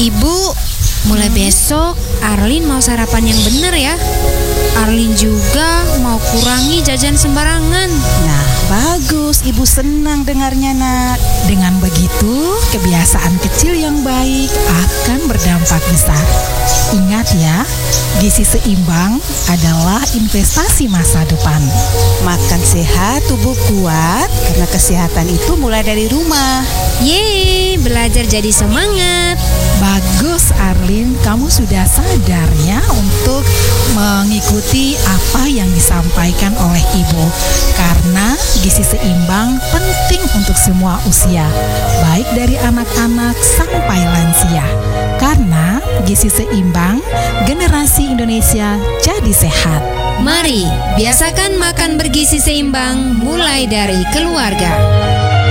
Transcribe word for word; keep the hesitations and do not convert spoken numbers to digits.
Ibu, mulai besok Arlin mau sarapan yang benar ya. Arlin juga mau kurangi jajan sembarangan. Nah, bagus. Ibu senang dengarnya, Nak. Dengan begitu, kebiasaan kecil yang baik akan berdampak besar. Ingat ya, gizi seimbang adalah investasi masa depan. Makan sehat, tubuh kuat, karena kesehatan itu mulai dari rumah. Yeay, belajar jadi semangat. Bagus Arlin, kamu sudah sadar ya untuk mengikuti apa yang disampaikan oleh ibu. Karena gizi seimbang penting untuk semua usia, baik dari anak-anak sampai lansia. Karena gizi seimbang, generasi Indonesia jadi sehat. Mari, biasakan makan bergizi seimbang mulai dari keluarga.